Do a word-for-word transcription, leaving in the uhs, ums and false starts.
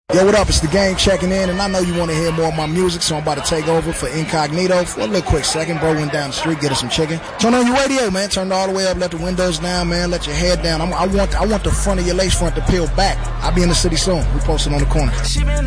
Yo, what up? It's the gang checking in, and I know you want to hear more of my music, so I'm about to take over for Incognito for a little quick second. Bro went down the street, get us some chicken. Turn on your radio, man. Turn it all the way up. Let the windows down, man. Let your head down. I'm, I want I want the front of your lace front to peel back. I'll be in the city soon. We posted on the corner.